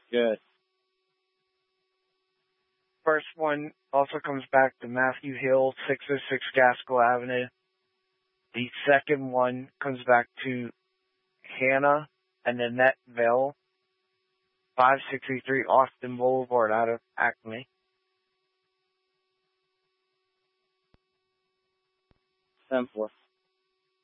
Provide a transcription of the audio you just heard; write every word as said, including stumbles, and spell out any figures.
Good. First one also comes back to Matthew Hill, six oh six Gaskell Avenue. The second one comes back to Hannah and Annette Vale, five sixty-three Austin Boulevard out of Acme. ten four.